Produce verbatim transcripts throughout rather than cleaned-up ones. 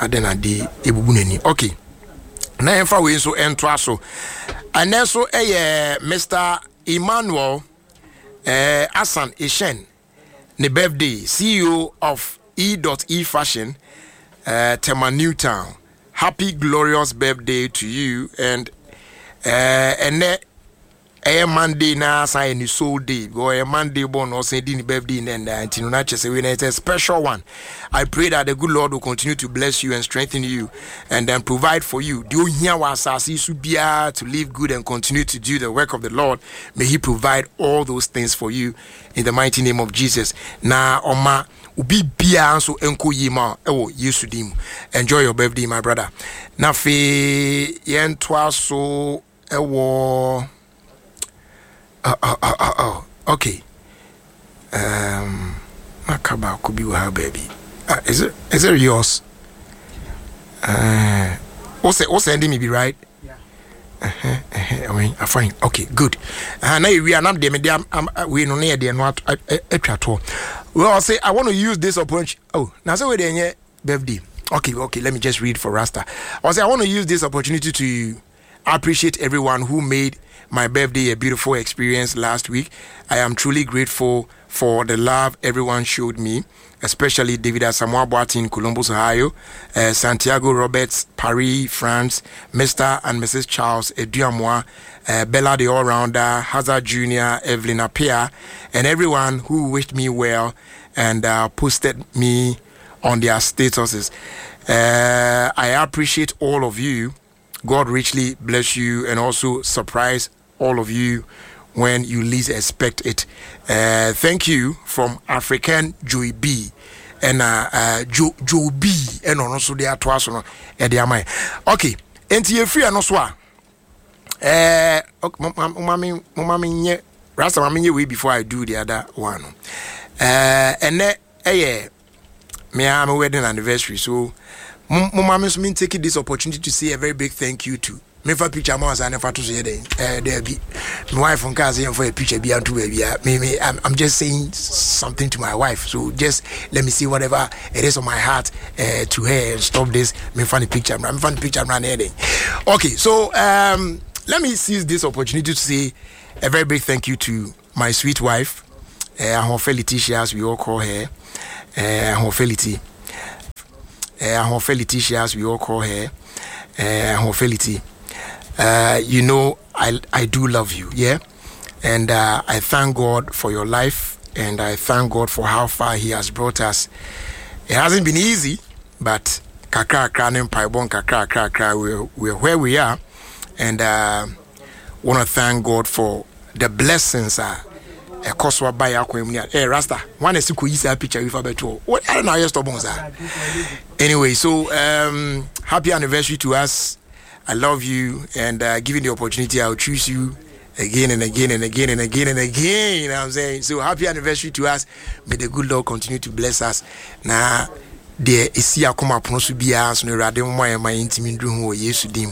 adena de ebubunani. Okay. Na emfa we so ento aso. Aneso eye Mister Emmanuel eh Asan Ishen ne birthday, C E O of E E Fashion uh Tema Newtown. Happy glorious birthday to you, and uh and a Monday na say ni soul day go a Monday born or say din birthday and until na chese we it's a special one. I pray that the good Lord will continue to bless you and strengthen you and then provide for you. Do you hear what asasi subia to live good and continue to do the work of the Lord? May he provide all those things for you in the mighty name of Jesus. Na oma ubi bia so enko yima ewo Yesu dim. Enjoy your birthday, my brother. Na fe yen twa so ewo Oh, oh, oh, oh, oh, okay. Um, Makaba could be her baby. Uh, is it? Is it yours? Uh, what's it? What's sending me? Be right? Yeah. Uh huh. Uh-huh. I mean, I fine. Okay, good. Uh, now we are not the medium. Um, we no near the not at all. Well, I'll say I want to use this opportunity. Oh, now so we're there. Birthday. Okay, okay. Let me just read for Rasta. I'll say I want to use this opportunity to appreciate everyone who made my birthday a beautiful experience last week. I am truly grateful for the love everyone showed me, especially David Asamoah Boateng in Columbus, Ohio, uh, Santiago Roberts, Paris, France, Mister and Missus Charles Eduamoa, uh, Bella the All-Rounder, Hazard Junior, Evelyn Apia, and everyone who wished me well and uh, posted me on their statuses. Uh, I appreciate all of you. God richly bless you and also surprise all of you when you least expect it. Uh, thank you from African Joy B and uh, uh Joe Joe B and also the atwaso and the amai. Okay, and you free and also uh mommy mommy nye rasta mommy way before I do the other one. Uh and then eh me am wedding anniversary, so mommy so me taking this opportunity to say a very big thank you to me for picture ma was never to say there there be my wife on cars for a picture be to baby me me I'm, I'm just saying something to my wife, so just let me see whatever it is on my heart uh, to her and stop this me funny picture me funny picture run there. Okay, so um let me seize this opportunity to say a very big thank you to my sweet wife, uh Letitia, as we all call her, uh Letitia, uh Letitia, as we all call her, uh Letitia. Uh, you know, I I do love you, yeah, and uh, I thank God for your life, and I thank God for how far He has brought us. It hasn't been easy, but kakra kakra paibon kakra kakra we're we're where we are, and uh, want to thank God for the blessings. Uh, a koswa by akwemnia. Hey Rasta, one is to use a picture with a beto. What I don't know, just anyway. So um, happy anniversary to us. I love you, and uh, given the opportunity, I'll choose you again and again and again and again and again. You know what I'm saying? So happy anniversary to us. May the good Lord continue to bless us. Now, there is here come up to be us. No rather my my intimate room who Yesu dim.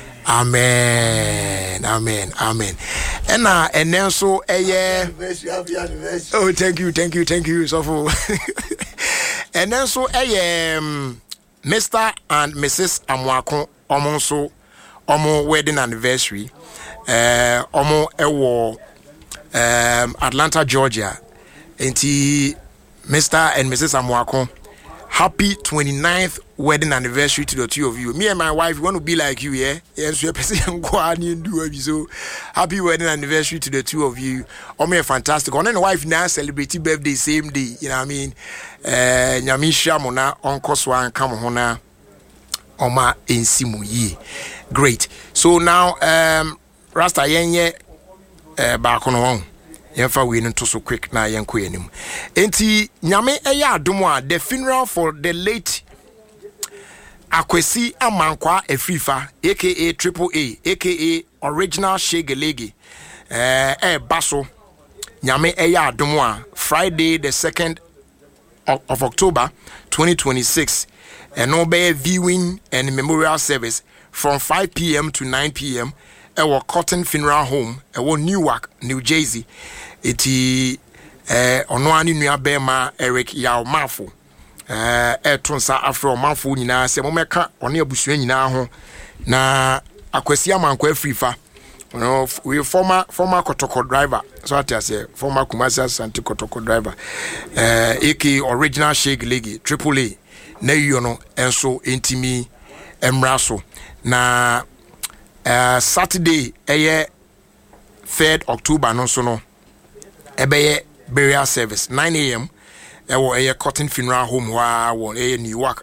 Amen, amen, amen. And uh, and then so a year. Oh, thank you, thank you, thank you, so for. And then so a um, Mister and Missus Amwako Omonso. Omo wedding anniversary, uh, Omo Ewo, um, Atlanta, Georgia, and Mister and Missus Amwako. Happy twenty-ninth wedding anniversary to the two of you. Me and my wife want to be like you, yeah. Yes, we are so happy wedding anniversary to the two of you. Omo fantastic. On and wife now celebrating birthday same day. You know what I mean? Uh, Nyamisha mona Uncle Swan come hona. Oma ensimu ye. Great. So now um Rasta yenye uh back on one. Yenfa we into so quick na yenko yenim. Enti nyame eya adomo a the funeral for the late Akwesi Amankwa Efifa aka Triple A aka Original Shegelege eh eh baso nyame eya adomo a Friday the second of, of October twenty twenty-six. And no be viewing and memorial service from five p.m. to nine p.m. at our Cotton Funeral Home at Newark, New Jersey. Iti eh ono ani nua bema Eric Yao Mafo. eh eto nsa afro manfo nyina se momeka one abusua nyina ho na akwasi amanko afrifa no we former former Kotoko driver so at say former Kumasi Asante Kotoko driver eh aka original Sheikh League triple A na you no enso entimi emraso na uh, Saturday eye third October no so no ebeye burial service nine a m e wo eye Cotton Funeral Home wa wo eye Newark